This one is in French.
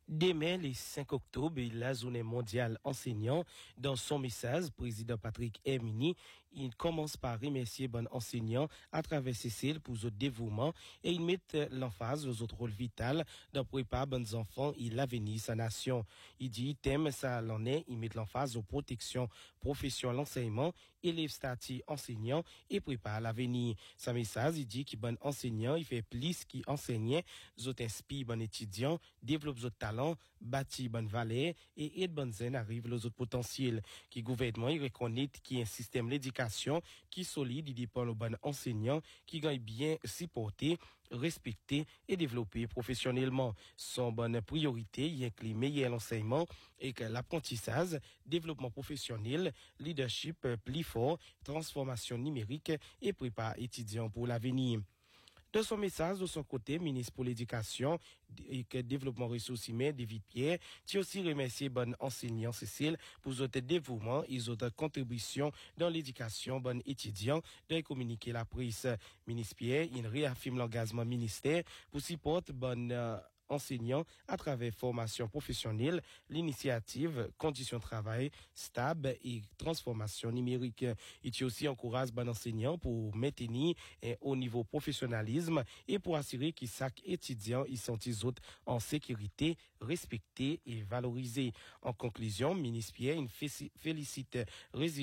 Demain, le 5 octobre, la journée mondiale enseignant. Dans son message, président Patrick Hermini, il commence par remercier bon enseignants à travers Cécile pour son dévouement et il met l'emphase aux autres rôles vitaux de préparer bons enfants et l'avenir sa nation. Il dit, thème ça l'en est, il met l'emphase aux protections, profession, l'enseignement, élève statut enseignant et prépare l'avenir. Sa message, il dit que bon enseignant, il fait plus qu'il enseignait, autres inspire bon étudiant, développe autres talents, bâti bonne valeur et aide bonne zen arrive les autres potentiels. Qui gouvernement il reconnaît qu'il y a un système d'éducation qui solide, il dépend aux bons enseignants qui gagne bien supporter, respecter et développer professionnellement. Son bonne priorité il inclut meilleur l'enseignement et que l'apprentissage, développement professionnel, leadership plus fort, transformation numérique et prépare étudiants pour l'avenir. De son message, de son côté, ministre pour l'éducation et le développement ressources humaines, David Pierre, qui aussi remercié bon enseignant Cécile pour son dévouement et son contribution dans l'éducation bon étudiant de communiquer la presse. Ministre Pierre, il réaffirme l'engagement ministère pour supporter bon enseignants à travers formation professionnelle, l'initiative, conditions de travail stables et transformation numérique. Il aussi encourage bon enseignants pour maintenir un haut niveau professionnalisme et pour assurer que chaque étudiant y sont autres en sécurité, respecté et valorisé. En conclusion, ministre Pierre félicite